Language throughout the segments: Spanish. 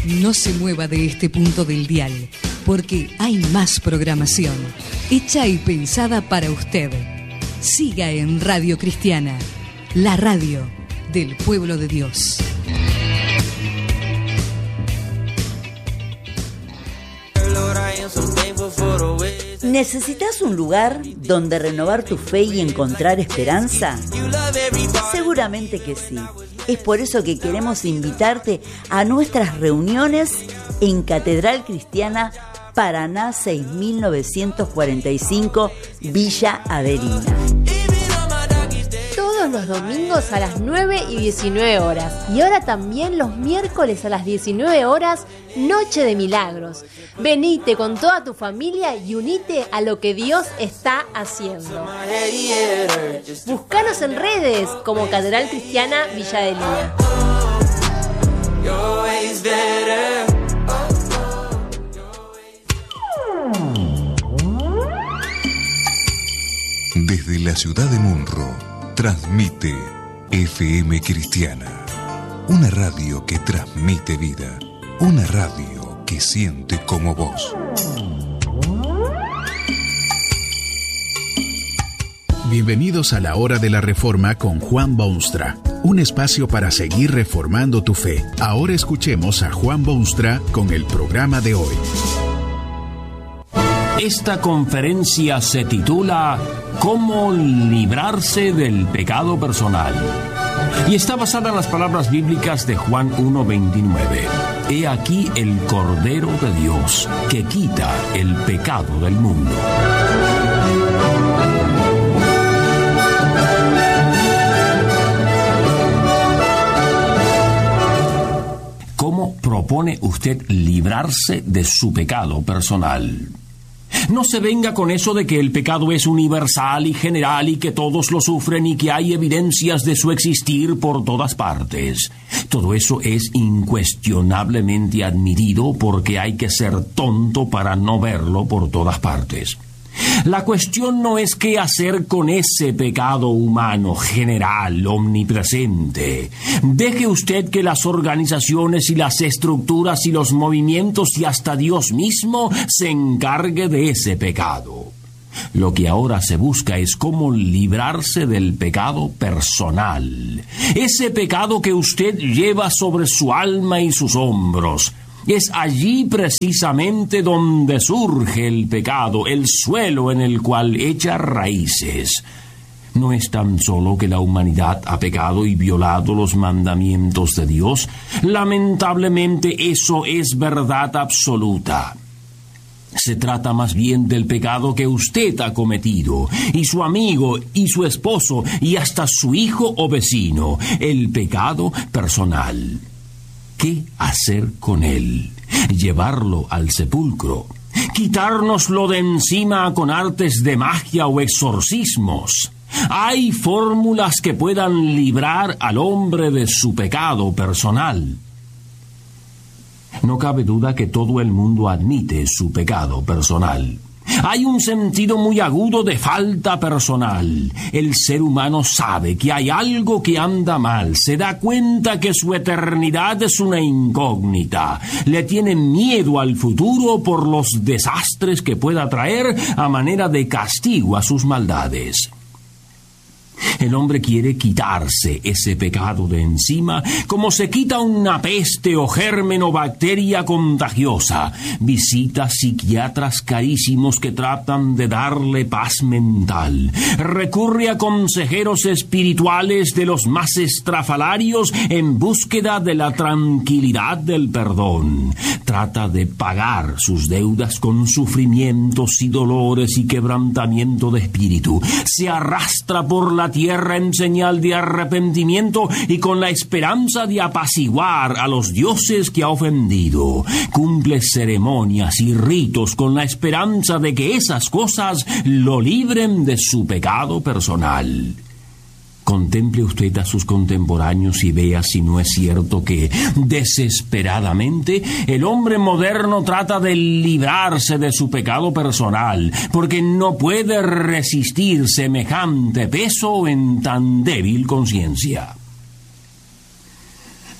No se mueva de este punto del dial, porque hay más programación, hecha y pensada para usted. Siga en Radio Cristiana, la radio del pueblo de Dios. ¿Necesitas un lugar donde renovar tu fe y encontrar esperanza? Seguramente que sí. Es por eso que queremos invitarte a nuestras reuniones en Catedral Cristiana Paraná 6945, Villa Averina. Todos los domingos a las 9 y 19 horas. Y ahora también los miércoles a las 19 horas, Noche de Milagros. Venite con toda tu familia y unite a lo que Dios está haciendo. Búscanos en redes como Catedral Cristiana Villa Adelina. Desde la ciudad de Munro, transmite FM Cristiana, una radio que transmite vida, una radio que siente como vos. Bienvenidos a la Hora de la Reforma con Juan Boonstra, un espacio para seguir reformando tu fe. Ahora escuchemos a Juan Boonstra con el programa de hoy. Esta conferencia se titula ¿Cómo librarse del pecado personal? Y está basada en las palabras bíblicas de Juan 1:29. He aquí el Cordero de Dios, que quita el pecado del mundo. ¿Cómo propone usted librarse de su pecado personal? No se venga con eso de que el pecado es universal y general y que todos lo sufren y que hay evidencias de su existir por todas partes. Todo eso es incuestionablemente admitido porque hay que ser tonto para no verlo por todas partes. La cuestión no es qué hacer con ese pecado humano, general, omnipresente. Deje usted que las organizaciones y las estructuras y los movimientos y hasta Dios mismo se encargue de ese pecado. Lo que ahora se busca es cómo librarse del pecado personal. Ese pecado que usted lleva sobre su alma y sus hombros. Es allí precisamente donde surge el pecado, el suelo en el cual echa raíces. No es tan solo que la humanidad ha pecado y violado los mandamientos de Dios. Lamentablemente eso es verdad absoluta. Se trata más bien del pecado que usted ha cometido, y su amigo, y su esposo, y hasta su hijo o vecino, el pecado personal. ¿Qué hacer con él? Llevarlo al sepulcro, quitárnoslo de encima con artes de magia o exorcismos. Hay fórmulas que puedan librar al hombre de su pecado personal. No cabe duda que todo el mundo admite su pecado personal. Hay un sentido muy agudo de falta personal. El ser humano sabe que hay algo que anda mal, se da cuenta que su eternidad es una incógnita, le tiene miedo al futuro por los desastres que pueda traer a manera de castigo a sus maldades. El hombre quiere quitarse ese pecado de encima como se quita una peste o germen o bacteria contagiosa. Visita psiquiatras carísimos que tratan de darle paz mental. Recurre a consejeros espirituales de los más estrafalarios en búsqueda de la tranquilidad del perdón. Trata de pagar sus deudas con sufrimientos y dolores y quebrantamiento de espíritu. Se arrastra por la tierra en señal de arrepentimiento y con la esperanza de apaciguar a los dioses que ha ofendido. Cumple ceremonias y ritos con la esperanza de que esas cosas lo libren de su pecado personal. Contemple usted a sus contemporáneos y vea si no es cierto que, desesperadamente, el hombre moderno trata de librarse de su pecado personal, porque no puede resistir semejante peso en tan débil conciencia.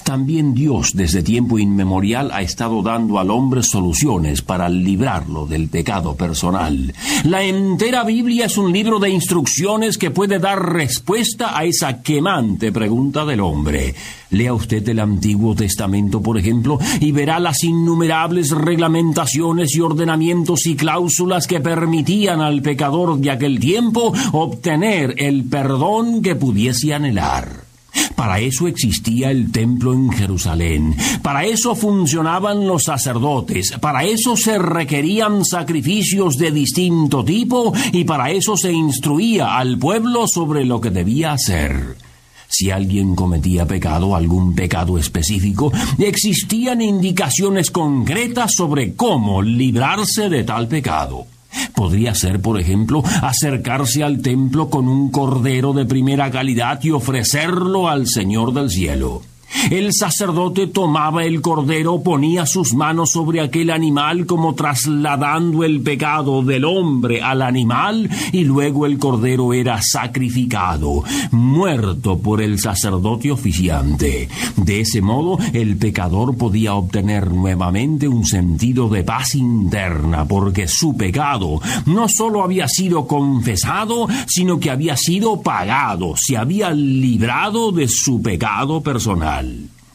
También Dios desde tiempo inmemorial ha estado dando al hombre soluciones para librarlo del pecado personal. La entera Biblia es un libro de instrucciones que puede dar respuesta a esa quemante pregunta del hombre. Lea usted el Antiguo Testamento, por ejemplo, y verá las innumerables reglamentaciones y ordenamientos y cláusulas que permitían al pecador de aquel tiempo obtener el perdón que pudiese anhelar. Para eso existía el templo en Jerusalén, para eso funcionaban los sacerdotes, para eso se requerían sacrificios de distinto tipo y para eso se instruía al pueblo sobre lo que debía hacer. Si alguien cometía pecado, algún pecado específico, existían indicaciones concretas sobre cómo librarse de tal pecado. Podría ser, por ejemplo, acercarse al templo con un cordero de primera calidad y ofrecerlo al Señor del cielo. El sacerdote tomaba el cordero, ponía sus manos sobre aquel animal como trasladando el pecado del hombre al animal y luego el cordero era sacrificado, muerto por el sacerdote oficiante. De ese modo el pecador podía obtener nuevamente un sentido de paz interna porque su pecado no solo había sido confesado, sino que había sido pagado, se había librado de su pecado personal.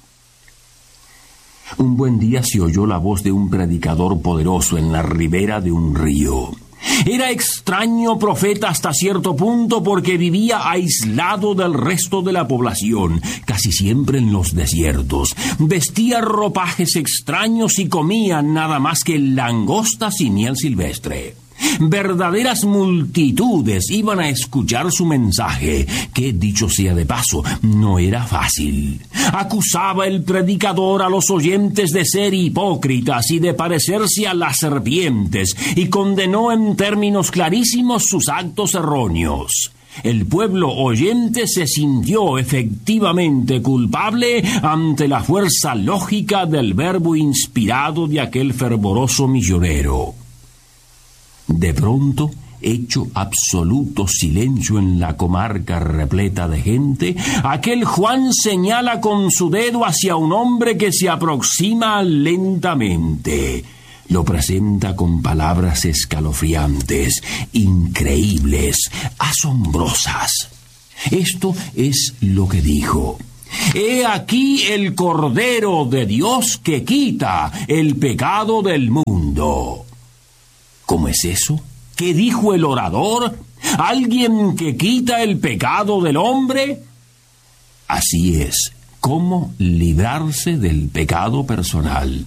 Un buen día se oyó la voz de un predicador poderoso en la ribera de un río. Era extraño profeta hasta cierto punto porque vivía aislado del resto de la población, casi siempre en los desiertos. Vestía ropajes extraños y comía nada más que langostas y miel silvestre. Verdaderas multitudes iban a escuchar su mensaje, que, dicho sea de paso, no era fácil. Acusaba el predicador a los oyentes de ser hipócritas y de parecerse a las serpientes, y condenó en términos clarísimos sus actos erróneos. El pueblo oyente se sintió efectivamente culpable ante la fuerza lógica del verbo inspirado de aquel fervoroso misionero. De pronto, hecho absoluto silencio en la comarca repleta de gente, aquel Juan señala con su dedo hacia un hombre que se aproxima lentamente. Lo presenta con palabras escalofriantes, increíbles, asombrosas. Esto es lo que dijo: «He aquí el Cordero de Dios que quita el pecado del mundo». ¿Cómo es eso? ¿Qué dijo el orador? ¿Alguien que quita el pecado del hombre? Así es, ¿cómo librarse del pecado personal?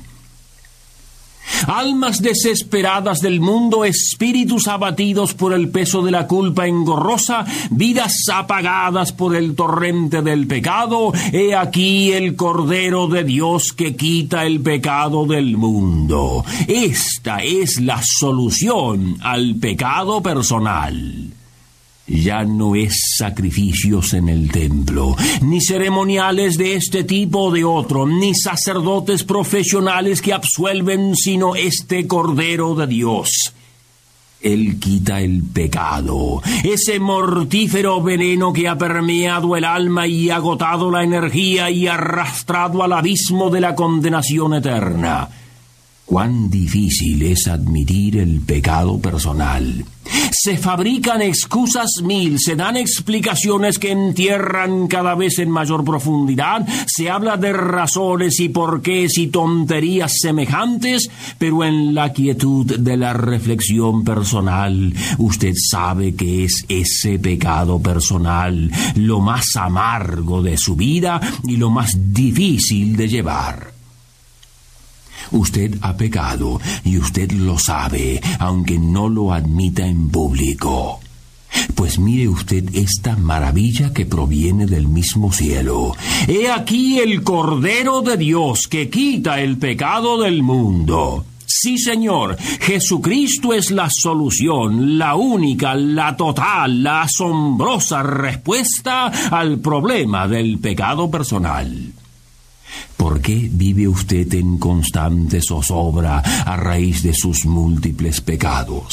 Almas desesperadas del mundo, espíritus abatidos por el peso de la culpa engorrosa, vidas apagadas por el torrente del pecado, he aquí el Cordero de Dios que quita el pecado del mundo. Esta es la solución al pecado personal. Ya no es sacrificios en el templo, ni ceremoniales de este tipo o de otro, ni sacerdotes profesionales que absuelven, sino este Cordero de Dios. Él quita el pecado, ese mortífero veneno que ha permeado el alma y agotado la energía y arrastrado al abismo de la condenación eterna. Cuán difícil es admitir el pecado personal. Se fabrican excusas mil, se dan explicaciones que entierran cada vez en mayor profundidad, se habla de razones y porqués y tonterías semejantes, pero en la quietud de la reflexión personal, usted sabe que es ese pecado personal lo más amargo de su vida y lo más difícil de llevar. Usted ha pecado y usted lo sabe, aunque no lo admita en público. Pues mire usted esta maravilla que proviene del mismo cielo. He aquí el Cordero de Dios que quita el pecado del mundo. Sí, Señor, Jesucristo es la solución, la única, la total, la asombrosa respuesta al problema del pecado personal. ¿Por qué vive usted en constante zozobra a raíz de sus múltiples pecados?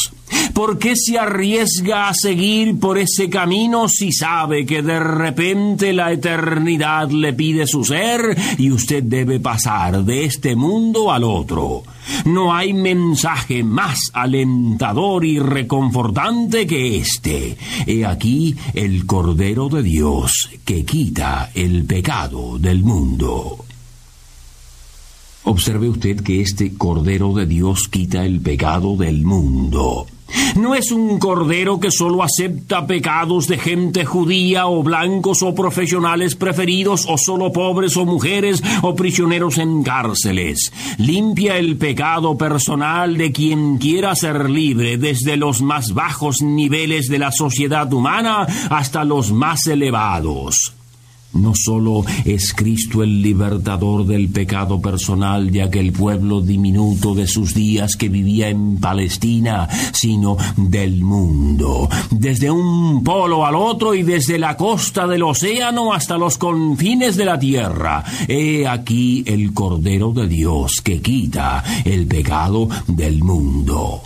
¿Por qué se arriesga a seguir por ese camino si sabe que de repente la eternidad le pide su ser y usted debe pasar de este mundo al otro? No hay mensaje más alentador y reconfortante que este. He aquí el Cordero de Dios que quita el pecado del mundo. Observe usted que este Cordero de Dios quita el pecado del mundo. No es un cordero que solo acepta pecados de gente judía o blancos o profesionales preferidos o solo pobres o mujeres o prisioneros en cárceles. Limpia el pecado personal de quien quiera ser libre, desde los más bajos niveles de la sociedad humana hasta los más elevados. No solo es Cristo el libertador del pecado personal de aquel pueblo diminuto de sus días que vivía en Palestina, sino del mundo, desde un polo al otro y desde la costa del océano hasta los confines de la tierra. He aquí el Cordero de Dios que quita el pecado del mundo.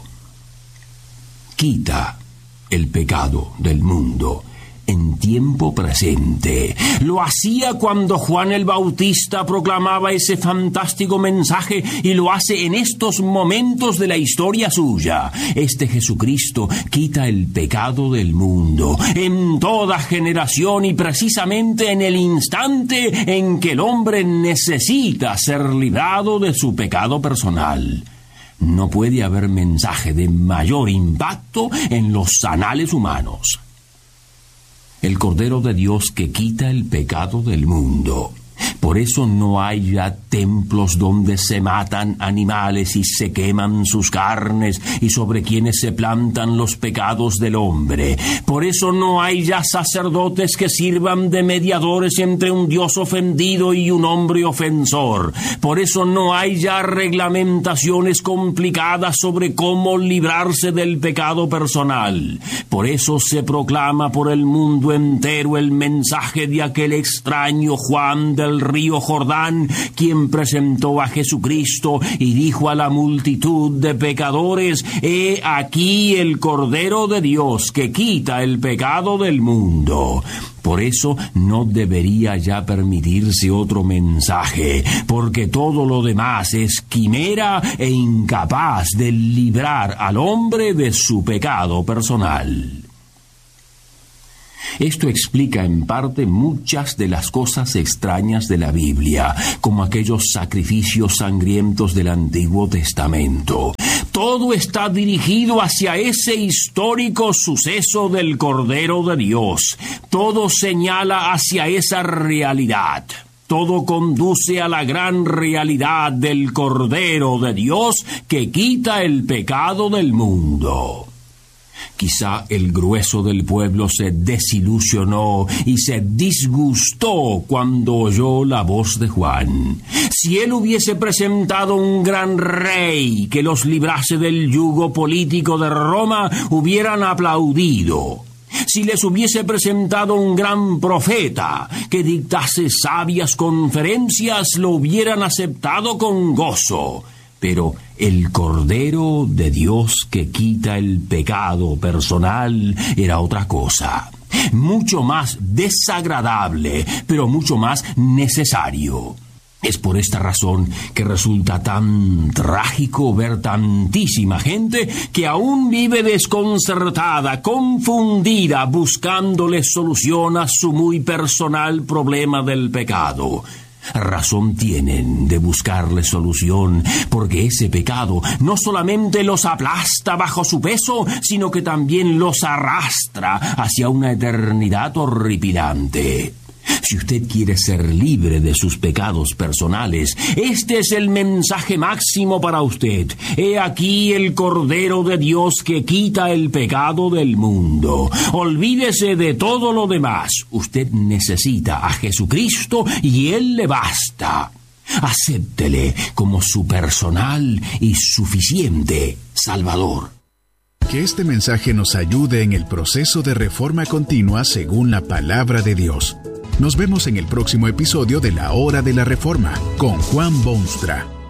Quita el pecado del mundo en tiempo presente. Lo hacía cuando Juan el Bautista proclamaba ese fantástico mensaje y lo hace en estos momentos de la historia suya. Este Jesucristo quita el pecado del mundo en toda generación y precisamente en el instante en que el hombre necesita ser librado de su pecado personal. No puede haber mensaje de mayor impacto en los anales humanos. El Cordero de Dios que quita el pecado del mundo. Por eso no hay ya templos donde se matan animales y se queman sus carnes y sobre quienes se plantan los pecados del hombre. Por eso no hay ya sacerdotes que sirvan de mediadores entre un Dios ofendido y un hombre ofensor. Por eso no hay ya reglamentaciones complicadas sobre cómo librarse del pecado personal. Por eso se proclama por el mundo entero el mensaje de aquel extraño Juan del río Jordán, quien presentó a Jesucristo y dijo a la multitud de pecadores: he aquí el Cordero de Dios que quita el pecado del mundo. Por eso no debería ya permitirse otro mensaje, porque todo lo demás es quimera e incapaz de librar al hombre de su pecado personal. Esto explica en parte muchas de las cosas extrañas de la Biblia, como aquellos sacrificios sangrientos del Antiguo Testamento. Todo está dirigido hacia ese histórico suceso del Cordero de Dios. Todo señala hacia esa realidad. Todo conduce a la gran realidad del Cordero de Dios que quita el pecado del mundo. Quizá el grueso del pueblo se desilusionó y se disgustó cuando oyó la voz de Juan. Si él hubiese presentado un gran rey que los librase del yugo político de Roma, hubieran aplaudido. Si les hubiese presentado un gran profeta que dictase sabias conferencias, lo hubieran aceptado con gozo. Pero el Cordero de Dios que quita el pecado personal era otra cosa, mucho más desagradable, pero mucho más necesario. Es por esta razón que resulta tan trágico ver tantísima gente que aún vive desconcertada, confundida, buscándole solución a su muy personal problema del pecado. Razón tienen de buscarle solución, porque ese pecado no solamente los aplasta bajo su peso, sino que también los arrastra hacia una eternidad horripilante. Si usted quiere ser libre de sus pecados personales, este es el mensaje máximo para usted. He aquí el Cordero de Dios que quita el pecado del mundo. Olvídese de todo lo demás. Usted necesita a Jesucristo y Él le basta. Acéptele como su personal y suficiente Salvador. Que este mensaje nos ayude en el proceso de reforma continua según la palabra de Dios. Nos vemos en el próximo episodio de La Hora de la Reforma con Juan Boonstra.